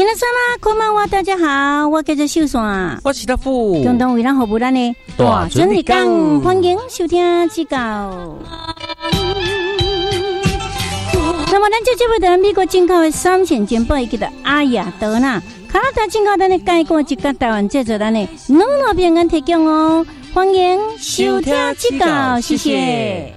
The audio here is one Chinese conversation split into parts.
皆さんこんばんは，大家好，我叫做秀山， 我是大富， 共同为咱服务咱的大准日讲， 欢迎收听指教。那么咱这节目的美国进口的3线煎包，伊叫做阿雅德纳，加拿大进口咱的介果，一个台湾制作咱的软糯饼干提供哦，欢迎收听指教，谢谢。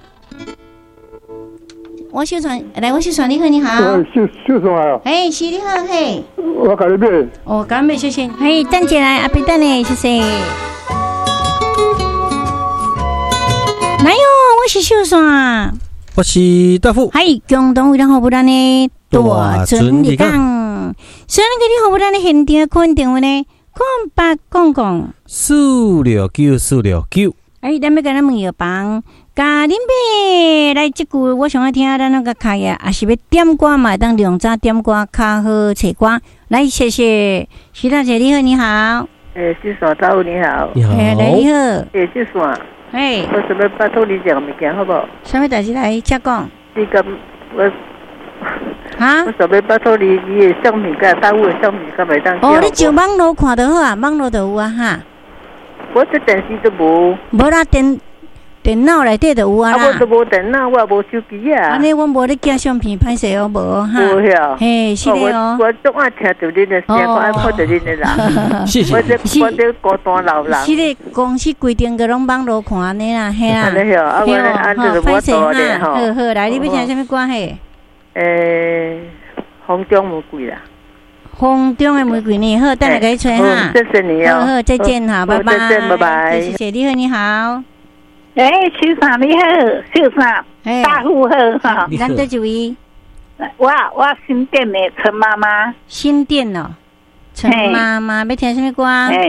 我秀传，来，我秀传，你好，你好。 秀传啊！ 哎，是你好，嘿。 我甲你买。 哦，甲买，谢谢。嘿，等一来，阿伯等咧，谢谢。来哟，我是秀传。 我是大富。 嗨，共同为咱服务咱的大准日讲。虽然给你服务咱的现场肯定呢，0800469469。哎，咱要跟咱问药房。家恁爸来即句，我想要听咱那个开啊，也是要点歌嘛，当两早点歌，较好找歌。来，谢谢徐大姐，你好，你好。 秀山大夫你好。 你好。 来，你好。 秀山。 哎。 我想要拜托你一样物件，好不好？ 啥物代志来请讲？ 你敢我？ 哈？ 我想要拜托你的相片，甲大夫的相片，敢袂当？ 哦，你就网络看就好啊，网络就有啊哈。 我这电视都无。 无啦，电脑内底就有啊啦。 我都无电脑，我也无手机啊。 安尼我无咧寄相片，歹势哦，无哈。 无晓。 嘿，是的哦。 我总爱听到恁的声，我爱看到恁的人。 谢谢。 我这孤单老人。 是的，公司规定个拢网络看安尼啦，嘿啦。 安尼哦，啊，我咧按照我做的吼。 好好，来，你要听什么歌嘿？ 风中玫瑰啦。 风中的玫瑰呢？好，等下给你吹哈。 谢谢你哦。 好，再见哈，拜拜。 再见，拜拜。 谢谢，你好，你好。 秀山你好，秀山，大富好哈。 咱这一位， 我新店的陈妈妈。 新店哦，陈妈妈要听什么歌？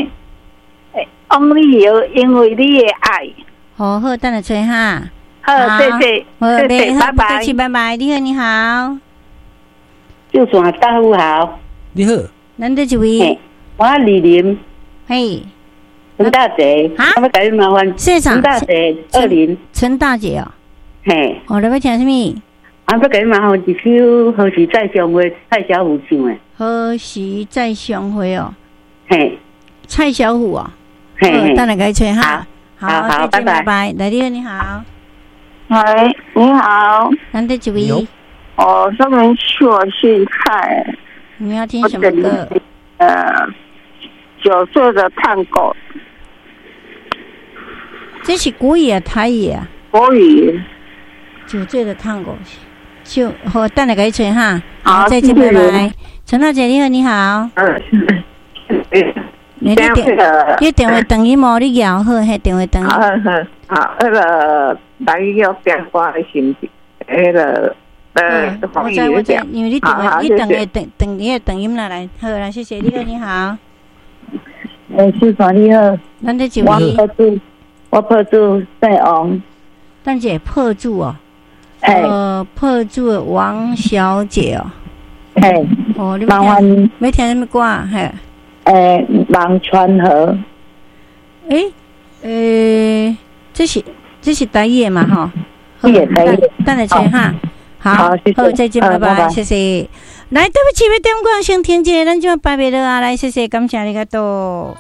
Only you， 因为你的爱。 好好，等下吹哈。 好，谢谢，谢谢，拜拜， 拜拜。你好，你好。 秀山大富好。 你好。 咱这一位， 我李林。 嘿。 陈大姐，我要给你麻烦。陈大姐，20。 陈大姐哦。 嘿。 哦，你要听什么？ 我要给你麻烦一首何时再相会，蔡小虎唱的。 何时再相会哦。 嘿。 蔡小虎哦。 嘿。 等下给你吹哈。 好， 再见，拜拜。来，你好，你好。 喂，你好。 咱这一位。 上面说姓蔡。 你要听什么歌 ？9岁的探戈。 这是国语啊，台语啊？ 国语。 9岁的探戈，就好，等下给你吹哈。 好， 再见，拜拜。陈大姐，你好，你好。你电话等于无你摇好，迄电话等于。 好，那个来要电话的心情，那个我知，因为你电话你等音来，好啦，谢谢，你好，你好。 秀山你好。 咱这一位。 我破住在王。 咱这破住哦。破住王小姐哦。 嘿。 哦，你要听什么歌啊？嘿。 望川河。 这是台语嘛吼？ 是台语。 等下吹哈。好，再见，拜拜，谢谢。来，对不起，要点歌先听一下，咱就拜拜了啊！来，谢谢，感谢你个多。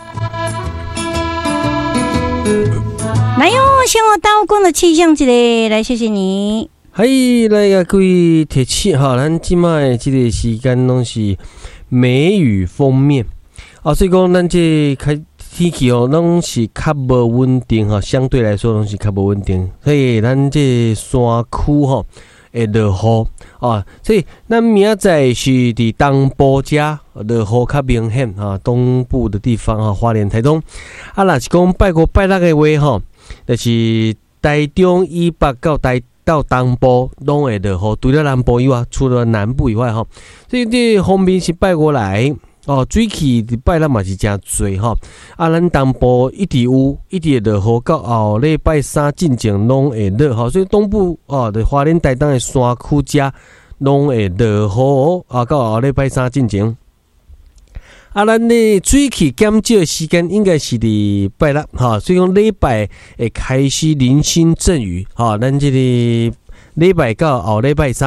来哟，生活刀工的气象之类，来谢谢你。 嘿，来个各位提醒哈，咱即摆这个时间拢是梅雨锋面所以讲咱这开天气拢是较无稳定哈，相对来说拢是较无稳定，所以咱这山区会落雨所以咱明仔载是伫东部遮落雨较明显东部的地方花莲、台东若是讲拜5、拜6的话就是台中以北到东部拢会落雨，除了南部以外，除了南部以外所以这方面是拜5来水气伫拜6嘛是真多咱东部一直有，一直会落雨，到后礼拜3进前拢会落所以东部的花莲、台东的山区遮拢会落雨到后礼拜3进前。咱的水气减少的时间应该是伫拜6所以讲礼拜会开始零星阵雨咱这个礼拜到后礼拜3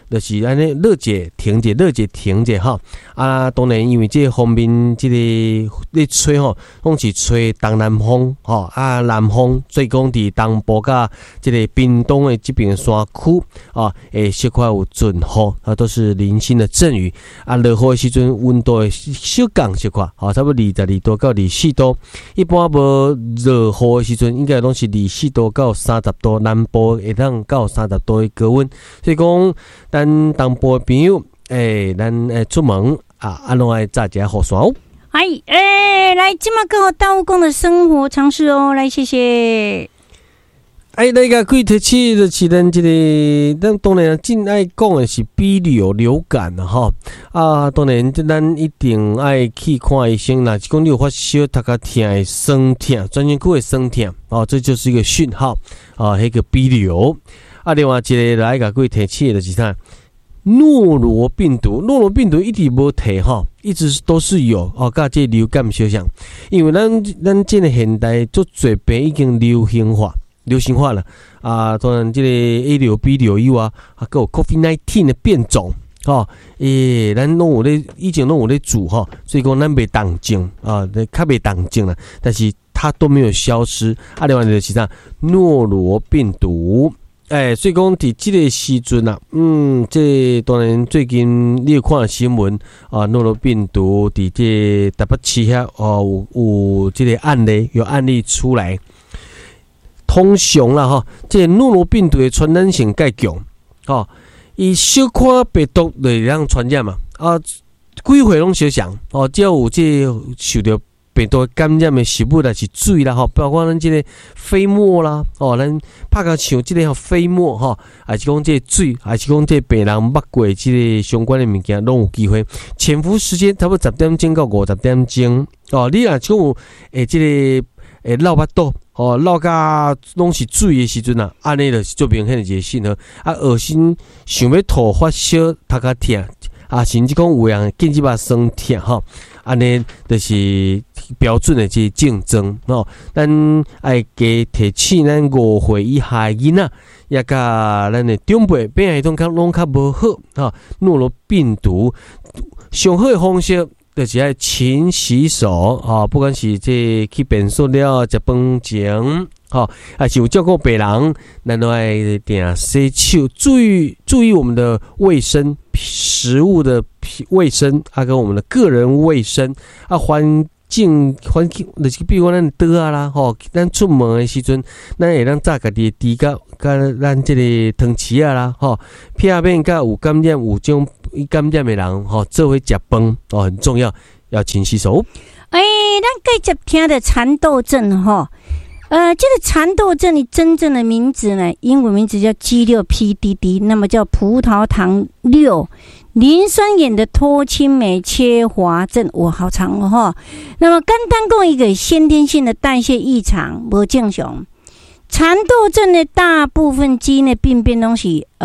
就是安尼热解停解，热解停解哈。啊，当然因为这方面这个咧吹吼，拢是吹东南风吼，啊南风，所以讲伫东部甲这个屏东的这边山区啊，小可有阵雨啊，都是零星的阵雨啊。落雨的时阵，温度会小降小可，好，差不多22度到24度。一般无落雨的时阵，应该拢是24度到30度，南部会当到30度的高温。所以讲，咱东部的朋友，咱出门啊，安怎爱炸一下雨伞哦。 来，今麦跟我刀工的生活常识哦，来谢谢。 那个可以提起就是咱这个，咱当然真爱讲的是鼻流感啦哈。啊，当然咱一定爱去看医生啦。讲你有发烧、头壳痛的酸痛，专身躯的酸痛哦，这就是一个讯号啊，那个鼻流。啊，另外一个来个可以提起的就是啥？诺罗病毒一直无提哈，一直都是有哦，甲这流感相像。因为咱这个现代做侪病已经流行化了啊！当然，这个 A 流、B 流以外，还有 COVID-19 的变种哦。咱拢有咧，以前拢有咧煮哈，所以讲咱袂当症啊，较袂当症啦。但是它都没有消失。啊，另外就是啥诺罗病毒。所以讲伫这个时阵啊，这当然最近你有看新闻啊，诺罗病毒伫这台北市遐哦，有这个案例出来。通常啦哈，这诺罗病毒的传染性介强，哦，伊小可病毒就会当传染嘛，啊，几回拢相像，哦，只要有这受到病毒感染的食物啦是水啦，吼，包括咱这个飞沫啦，哦，咱拍个像这个飞沫哈，还是讲这个水，还是讲这病人捌过这个相关的物件，拢有机会潜伏时间差不多10点钟到50点钟，哦，你若讲有这个流巴肚。哦，流甲拢是水的时阵啊，安尼就是最明显的一个信号。啊，恶心、想要吐、发烧、头壳痛，啊，甚至讲有人紧急把酸痛吼，安尼就是标准的这症状哦。咱爱加提醒咱5岁以下的囡仔，也甲咱的长辈免疫系统拢较无好哈。诺罗病毒上好的方式。就是爱勤洗手啊，不管是这去便所了、食饭前，还是有照顾病人，咱都爱定洗手，注意我们的卫生，食物的卫生，跟我们的个人卫生啊，环境，就是比如咱倒啊啦，咱出门的时阵，咱会当炸家己的猪甲咱这个汤匙啊啦，避免甲有感染有种感染的人，做伙食饭很重要，要勤洗手。 咱继续听的蚕豆症这个蚕豆症的真正的名字呢，英文名字叫 G6PDD， 那么叫葡萄糖6磷酸盐的脱氢酶缺乏症，哇，好长那么简单讲一个先天性的代谢异常不正常。蚕豆症的大部分基因的病变都是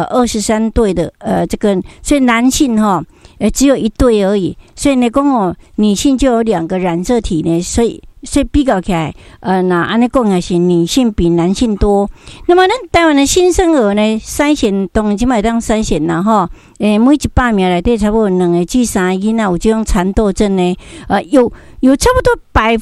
23对的这个，所以男性只有1对而已，所以呢讲女性就有2个染色体呢，所以比较起来那安尼讲也是女性比男性多。那么咱台湾的新生儿呢，筛选当然即摆当筛选啦每100名内底差不多2个至3个囡仔有这种蚕豆症呢，有差不多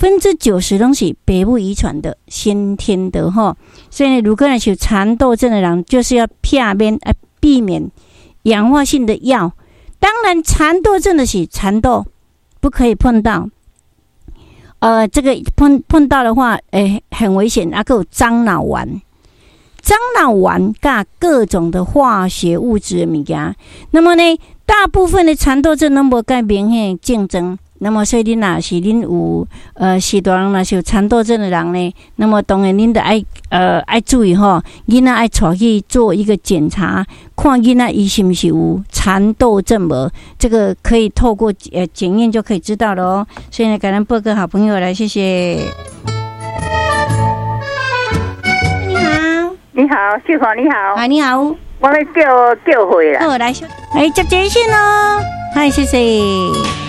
90%都是北部遗传的先天的所以呢，如果是有蚕豆症的人，就是要避免氧化性的药。当然，蚕豆症的是蚕豆不可以碰到。这个碰到的话，很危险。还有樟脑丸加各种的化学物质的物件。那么呢，大部分的蚕豆症都无介明显竞争。那么所以恁若是恁有许多人若是有蚕豆症的人呢，那么当然恁得爱注意囡仔爱带去做一个检查，看囡仔伊是不是有蚕豆症无？这个可以透过检验就可以知道了所以呢，给咱报个好朋友来，谢谢。 你好，秀华你好。 你好。 我要叫回啦。 来接线喽。嗨，谢谢。